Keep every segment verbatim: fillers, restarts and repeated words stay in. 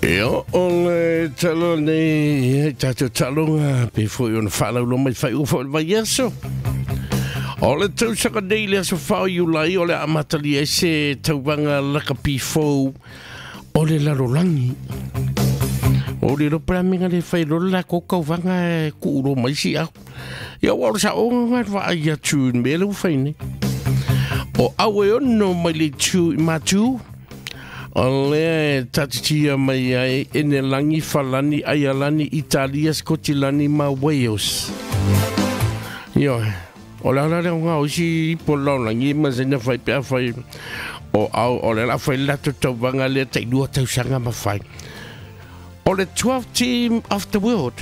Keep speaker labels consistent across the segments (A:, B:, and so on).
A: Io ole talo nei tato talonga pe foi on fala lo mai fai ufo vai eso. Ole tu saka dele so fa you lai ole amatali ese tauanga laka pi fo ole la rolangi. Ole ro pra minga le fai lo la ko ko vanga ku ro mai si a. Ia wa sa o nga va ia tun me lo fai ni. O awe no mai le tu ma tu. Ole tatitia mai ai ene langi falani ayalani Italia Scotilani ma Wales. Yo, ola la nga o si po la langi ma zena fai pe fai. O au ole la fai la to vanga le te dua tau sanga ma fai. Ole twelfth team of the world.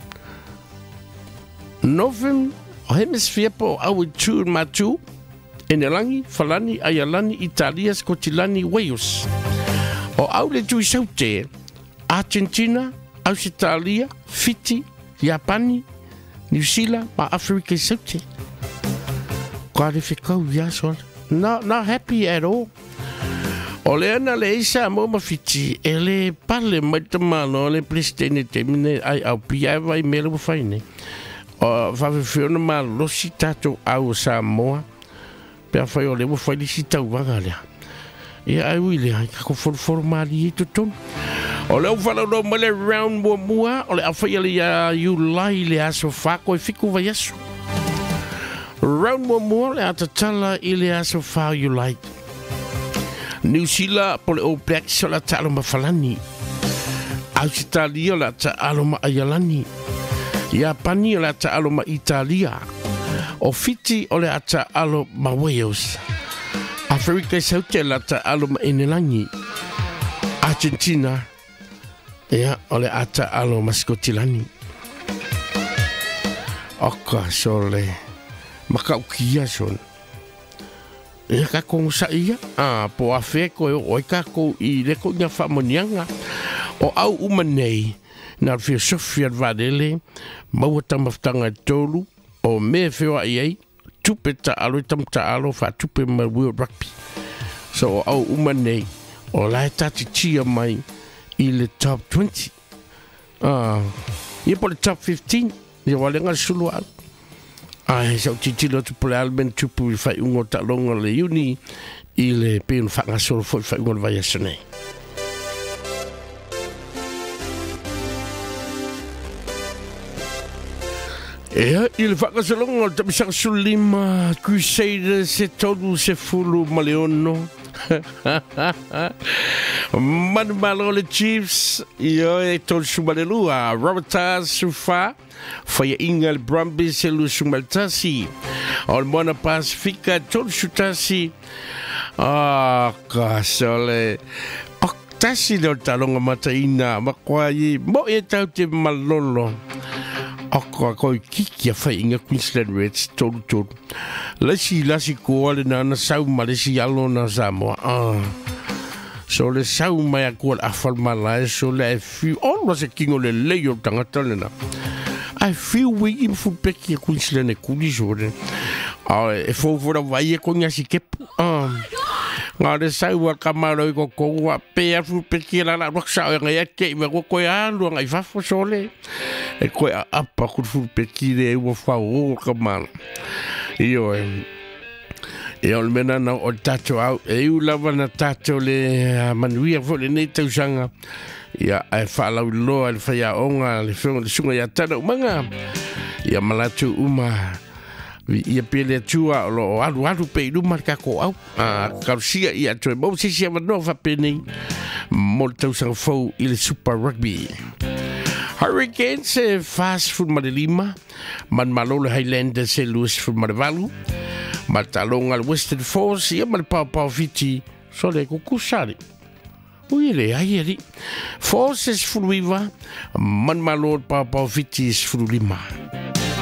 A: Northern hemisphere po au tu ma tu ene langi falani ayalani Italia Scotilani Wales. O au le tui saute, Argentina, Australia, Fiji, Japani, New Zealand, ma Afrika saute. Qualificou, yes, well. Not, not happy at all. O le ana le isa mo ma Fiji, e le pale mai tamalo, le prestene temine, ai au pia vai mele faine. O fafiona ma losi tato au Samoa, per fai o le mo fai si tau vanga lea. Ia ai wile ai ka ko for formali to ton. O le fala no mele round mo mua o le afia le ya you lai le aso fa ko fiku va yesu. Round mo mua le atatala ile aso fa you like. New Zealand po le o black so la talo ma falani. Australia la ta alo ma ayalani. Japani la ta alo ma Italia. O Fiji o le ata alo ma Wales. Afrika saute la ta aloma inelangi. Argentina ya ole ata aloma Scotilani. Oka sole makaukia son. Ya ka kong sa iya ah po afeko o ka ko i le ko nya famonianga o au umanei na filosofia vadele mawata maftanga tolu o me feo ai tupe ta alo tam ta alo fa tupe ma World Rugby. So au umane o la tati chia mai i le top twenty. Ah, i po le top fifteen. Ia wale nga sulu al. Ai sa titi lo tu pole alben tupu fa ungo ta longa le uni i le pe un fa nga solo fa ungo vai sone. Ea, il whakasalonga o tapisaka sulima Crusaders se tolu se fulu maleono. Manu malo le Chiefs io e tolu sumalelua Robertas sufa faya ingal Brumbies se lu sumaltasi ol mona Pasifika tolu sutasi ah kasole oktasi do talonga mataina makwai mo e tau te malolo. Ako ako kiki a fai inga Queensland Reds tolu tolu. Lasi lasi koa le nana sau ma lesi alo na Samoa. Ah. So le sau mai a koa a falmalai so le e fiu. Oh, was a kingo le leo tangata le na. I feel we in fu peki a Queensland e kuli sore. Ah, e fo fora vai e konga si kepu. Ah. Ngā re sau a kamaro i ko koua pēa fu peki la la roksa o ngai ake i mako koe alu ngai fafo sole. E koe a apa kur fu peki le e ua whau o kamaro. Io e e ol mena na o tato au e u lava na tato le manuia fo le nei tausanga. Ia e whalau loa le whaia onga le whunga le sunga ia tana umanga. Ia malatu uma. Ia pele tua lo alu alu pe luma ka ko au a kausia ia to mo si si no fa peni molto sang fo il Super Rugby. Hurricanes se fast food Madelima man malolo Highlanders se Louis for Marvalu matalong al Western Force ia mal pa pa Fiji so le kukusari. Uile aieri Forces fuluiva man malolo pa pa Fiji fulima.